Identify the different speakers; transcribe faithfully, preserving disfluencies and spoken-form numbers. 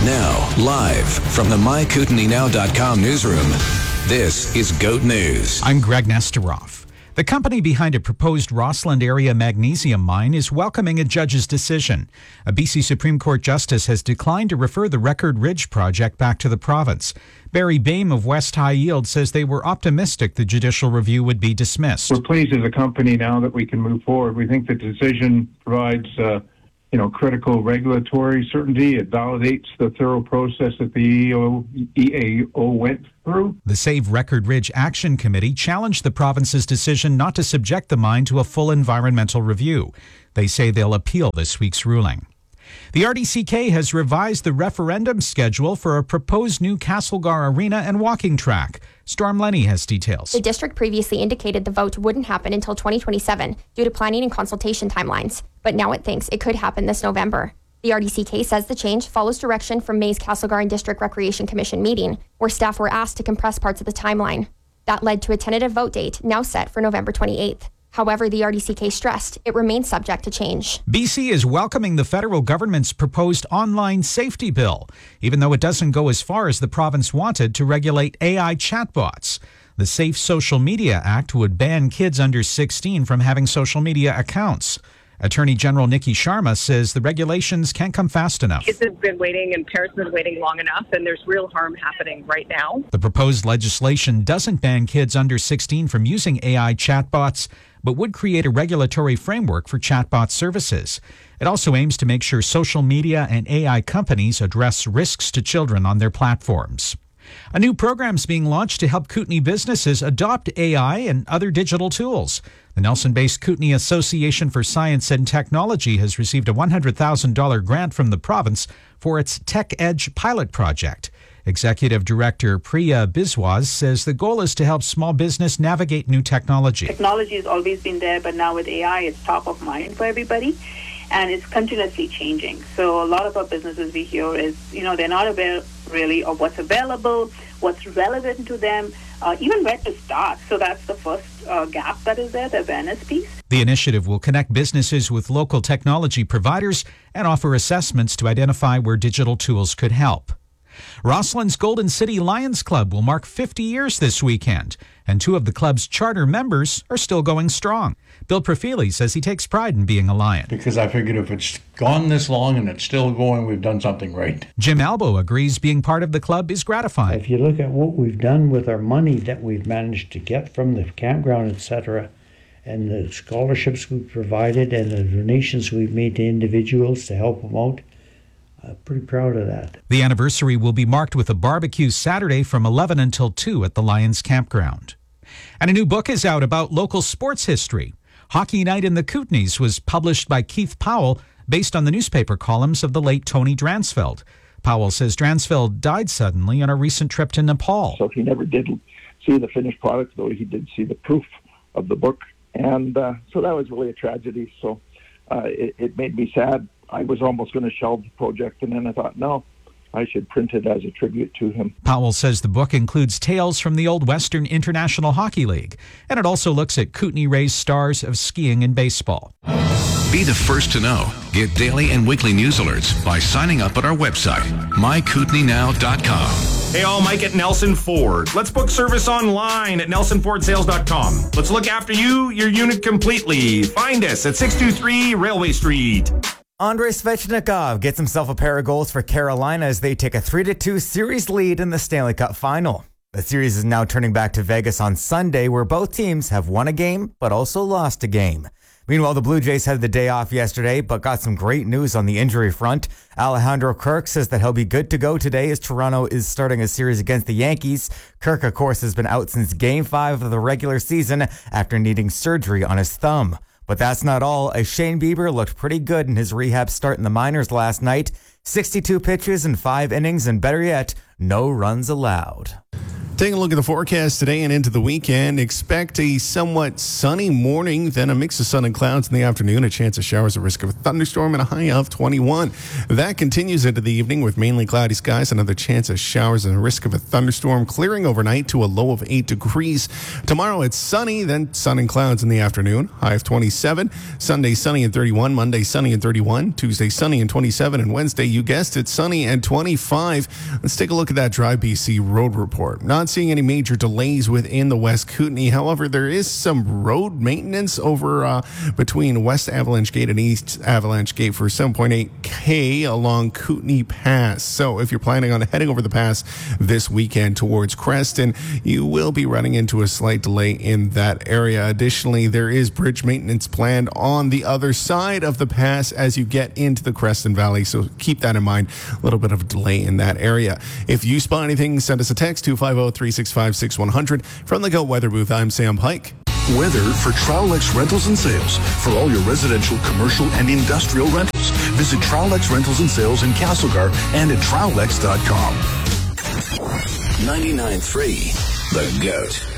Speaker 1: Now, live from the my kootenai now dot com newsroom, this is GOAT News.
Speaker 2: I'm Greg Nesteroff. The company behind a proposed Rossland area magnesium mine is welcoming a judge's decision. A B C Supreme Court justice has declined to refer the Record Ridge project back to the province. Barry Boehm of West High Yield says they were optimistic the judicial review would be dismissed.
Speaker 3: We're pleased as a company now that we can move forward. We think the decision provides uh, you know, critical regulatory certainty. It validates the thorough process that the E A O went through.
Speaker 2: The Save Record Ridge Action Committee challenged the province's decision not to subject the mine to a full environmental review. They say they'll appeal this week's ruling. The R D C K has revised the referendum schedule for a proposed new Castlegar Arena and walking track. Storm Lenny has details.
Speaker 4: The district previously indicated the vote wouldn't happen until twenty twenty-seven due to planning and consultation timelines, but now it thinks it could happen this November. The R D C K says the change follows direction from May's Castlegar and District Recreation Commission meeting, where staff were asked to compress parts of the timeline. That led to a tentative vote date now set for November twenty-eighth. However, the R D C K stressed it remains subject to change. B C is welcoming the federal government's proposed online safety bill, even though it doesn't go as far as the province wanted to regulate A I chatbots. The Safe Social Media Act would ban kids under sixteen from having social media accounts. Attorney General Nikki Sharma says the regulations can't come fast enough.
Speaker 5: Kids have been waiting and parents have been waiting long enough, and there's real harm happening right now.
Speaker 2: The proposed legislation doesn't ban kids under sixteen from using A I chatbots, but would create a regulatory framework for chatbot services. It also aims to make sure social media and A I companies address risks to children on their platforms. A new program is being launched to help Kootenai businesses adopt A I and other digital tools. The Nelson-based Kootenai Association for Science and Technology has received a one hundred thousand dollars grant from the province for its Tech Edge pilot project. Executive Director Priya Biswas says the goal is to help small business navigate new technology.
Speaker 6: Technology has always been there, but now with A I, it's top of mind for everybody, and it's continuously changing. So a lot of our businesses we hear is, you know, they're not aware really of what's available, what's relevant to them, uh, even where to start. So that's the first uh, gap that is there, the awareness piece.
Speaker 2: The initiative will connect businesses with local technology providers and offer assessments to identify where digital tools could help. Rossland's Golden City Lions Club will mark fifty years this weekend, and two of the club's charter members are still going strong. Bill Profili says he takes pride in being a Lion.
Speaker 7: Because I figured if it's gone this long and it's still going, we've done something right.
Speaker 2: Jim Albo agrees being part of the club is gratifying.
Speaker 8: If you look at what we've done with our money that we've managed to get from the campground, et cetera, and the scholarships we've provided and the donations we've made to individuals to help them out, I'm pretty proud of that.
Speaker 2: The anniversary will be marked with a barbecue Saturday from eleven until two at the Lions Campground. And a new book is out about local sports history. Hockey Night in the Kootenays was published by Keith Powell based on the newspaper columns of the late Tony Dransfeld. Powell says Dransfeld died suddenly on a recent trip to Nepal.
Speaker 9: So he never did see the finished product, though he did see the proof of the book. And uh, so that was really a tragedy. So uh, it, it made me sad. I was almost going to shelve the project, and then I thought, no, I should print it as a tribute to him.
Speaker 2: Powell says the book includes tales from the old Western International Hockey League, and it also looks at Kootenai-raised stars of skiing and baseball.
Speaker 1: Be the first to know. Get daily and weekly news alerts by signing up at our website, my kootenai now dot com.
Speaker 10: Hey all, Mike at Nelson Ford. Let's book service online at nelson ford sales dot com. Let's look after you, your unit completely. Find us at six two three Railway Street.
Speaker 11: Andrei Svechnikov gets himself a pair of goals for Carolina as they take a three to two series lead in the Stanley Cup final. The series is now turning back to Vegas on Sunday, where both teams have won a game but also lost a game. Meanwhile, the Blue Jays had the day off yesterday but got some great news on the injury front. Alejandro Kirk says that he'll be good to go today as Toronto is starting a series against the Yankees. Kirk, of course, has been out since Game five of the regular season after needing surgery on his thumb. But that's not all, as Shane Bieber looked pretty good in his rehab start in the minors last night. sixty-two pitches in five innings, and better yet, no runs allowed.
Speaker 12: Taking a look at the forecast today and into the weekend, expect a somewhat sunny morning, then a mix of sun and clouds in the afternoon, a chance of showers, a risk of a thunderstorm, and a high of twenty-one. That continues into the evening with mainly cloudy skies, another chance of showers and a risk of a thunderstorm, clearing overnight to a low of eight degrees. Tomorrow it's sunny, then sun and clouds in the afternoon, high of twenty-seven. Sunday sunny and thirty-one, Monday sunny and thirty-one, Tuesday sunny and twenty-seven, and Wednesday, you guessed it, sunny and twenty-five. Let's take a look at that Drive B C road report. Not seeing any major delays within the West Kootenay. However, there is some road maintenance over uh, between West Avalanche Gate and East Avalanche Gate for seven point eight K along Kootenay Pass. So if you're planning on heading over the pass this weekend towards Creston, you will be running into a slight delay in that area. Additionally, there is bridge maintenance planned on the other side of the pass as you get into the Creston Valley. So keep that in mind. A little bit of a delay in that area. If you spot anything, send us a text, two five zero, three six five, six one zero zero. From the Go Weather Booth, I'm Sam Pike.
Speaker 13: Weather for Trowlex Rentals and Sales. For all your residential, commercial, and industrial rentals, visit Trowlex Rentals and Sales in Castlegar and at trowlex dot com. ninety-nine point three The Goat.